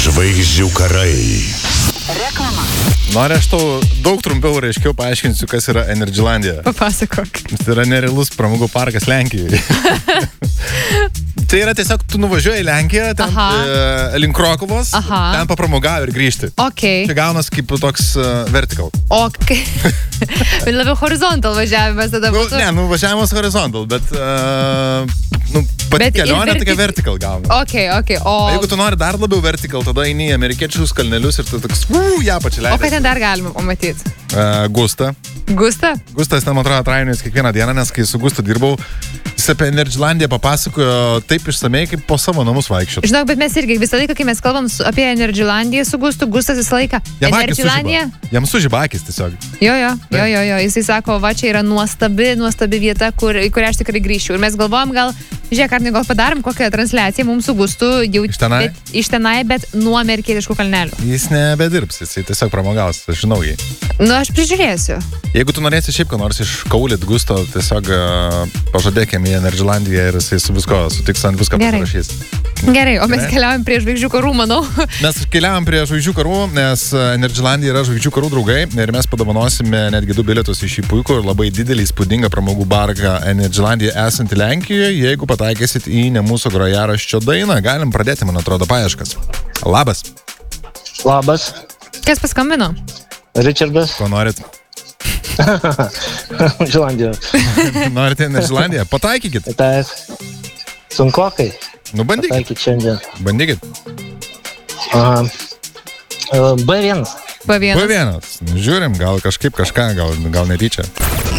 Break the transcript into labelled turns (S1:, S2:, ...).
S1: Žvaigždžių karai.
S2: Reklama.
S3: Nori, aš tau daug trumpiau ir aiškiau paaiškinsiu, kas yra Energylandija.
S4: Papasakok.
S3: Tai yra nerealus pramogų parkas Lenkijoje. Tai yra tiesiog, tu nuvažiuoji į Lenkiją, ten link Krokuvos, ten papramogauji ir grįžti.
S4: Okay.
S3: Čia gaunas kaip toks vertical.
S4: Okay. Labiau horizontal važiavimas tada būtų.
S3: Ne, važiavimas horizontal, bet pati kelionė tokia vertical gauna.
S4: Okay.
S3: Jeigu tu nori dar labiau vertical, tada eini į amerikiečius kalnelius ir tu toks, ją pačileidai.
S4: O ką ten dar galima pamatyti?
S3: Gusta.
S4: Gusta?
S3: Gustas ten, man atrodo, atrainius kiekvieną dieną, nes kai su Gustu dirbau, jis apie Energylandiją papasakojo taip išsamei, kaip po savo namus vaikščiot.
S4: Žinok, bet mes irgi visą laiką, kai mes kalbam apie Energylandiją su Gustu, Gustas visą laiką. Energylandija?
S3: Jam sužiba akis tiesiog.
S4: Jo. Jisai sako, va, čia yra nuostabi vieta, į kurią aš tikrai grįšiu. Ir mes galvojam, žiūrėk, ar gal padarom kokią transliaciją mums su Gustu jau iš tenai, bet nuo amerikietiškų kalnelių.
S3: Jis nebedirbs, jisai tiesiog pramogaus, aš žinau jį.
S4: Aš prižiūrėsiu.
S3: Jeigu tu norėsi šiaip ką nors iškaulyt Gusto, tiesiog pažadėkime į Energylandiją ir jisai su visko sutiks ant viską pasirašys.
S4: Gerai, o mes keliaujam prie žvaigždžių karų, manau.
S3: Mes keliaujam prie žvaigždžių karų, nes Energylandija yra žvaigždžių karų draugai ir mes padovanosime netgi 2 bilietus į šį puikų ir labai didelį įspūdingą pramogų parką Energylandija esantį Lenkijoje, jeigu pataikysit į ne mūsų grojaraščio dainą. Galim pradėti, man atrodo, paieškas. Labas.
S5: Labas.
S4: Kas paskambino?
S5: Richardas.
S3: Ko norit?
S5: Energylandija.
S3: Norite Energylandiją? Pataikykit.
S5: Taip. Sunkokai.
S3: Bandykit.
S5: Pataikykit šiandien.
S3: Bandykit.
S5: B1.
S3: B1. Žiūrim, gal kažkaip kažką, gal netyčia.